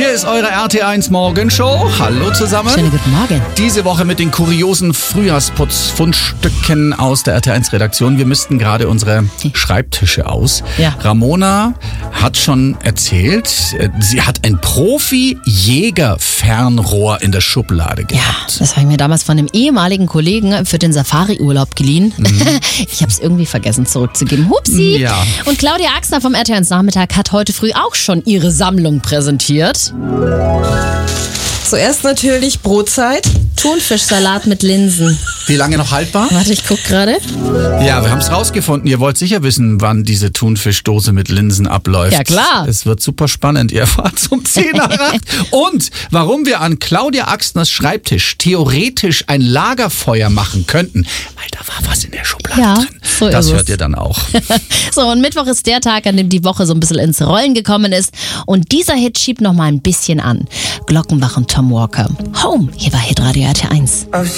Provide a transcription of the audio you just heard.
Hier ist eure RT1 Morgenshow. Hallo zusammen. Schönen guten Morgen. Diese Woche mit den kuriosen Frühjahrsputz-Fundstücken aus der RT1-Redaktion. Wir missten gerade unsere Schreibtische aus. Ja. Ramona hat schon erzählt, sie hat ein Profi-Jäger-Fernrohr in der Schublade Ja, gehabt. das habe ich mir damals von einem ehemaligen Kollegen für den Safari-Urlaub geliehen. Ich habe es irgendwie vergessen zurückzugeben. Hupsi. Ja. Und Claudia Axner vom RT1 Nachmittag hat heute früh auch schon ihre Sammlung präsentiert. Zuerst natürlich Brotzeit. Thunfischsalat mit Linsen. Wie lange noch haltbar? Warte, ich guck gerade. Ja, wir haben es rausgefunden. Ihr wollt sicher wissen, wann diese Thunfischdose mit Linsen abläuft. Ja, klar. Es wird super spannend. Ihr erfahrt zum 10 nach 8. Und warum wir an Claudia Axners Schreibtisch theoretisch ein Lagerfeuer machen könnten. Weil da war was in der Schublade Ja, drin. so Das ist es. hört ihr dann auch. So, und Mittwoch ist der Tag, an dem die Woche so ein bisschen ins Rollen gekommen ist. Und dieser Hit schiebt noch mal ein bisschen an. Glockenbach und Tom Walker. Home, hier war Hitradio RT1.